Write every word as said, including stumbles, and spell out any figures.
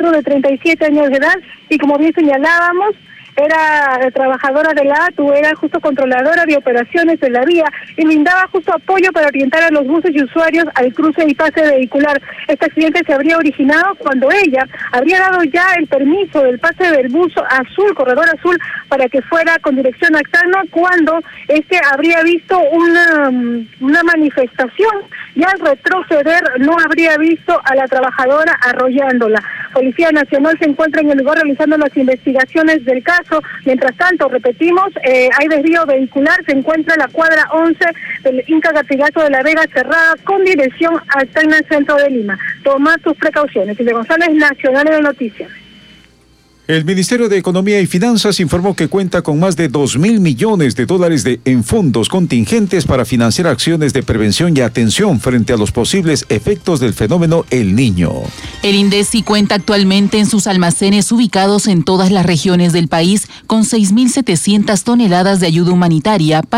Castro, de treinta y siete años de edad, y como bien señalábamos, era trabajadora de la A T U, era justo controladora de operaciones de la vía y brindaba justo apoyo para orientar a los buses y usuarios al cruce y pase vehicular. Este accidente se habría originado cuando ella habría dado ya el permiso del pase del bus azul, corredor azul, para que fuera con dirección a Tacna, cuando este habría visto una, una manifestación y al retroceder no habría visto a la trabajadora arrollándola. Policía Nacional se encuentra en el lugar realizando las investigaciones del caso. Mientras tanto, repetimos, eh, hay desvío vehicular, se encuentra la cuadra once del Inca Garcilaso de la Vega cerrada con dirección al Tacna, centro de Lima. Toma tus precauciones. Y de González, Nacional de Noticias. El Ministerio de Economía y Finanzas informó que cuenta con más de dos mil millones de dólares de, en fondos contingentes para financiar acciones de prevención y atención frente a los posibles efectos del fenómeno El Niño. El INDECI cuenta actualmente en sus almacenes ubicados en todas las regiones del país con seis mil setecientas toneladas de ayuda humanitaria para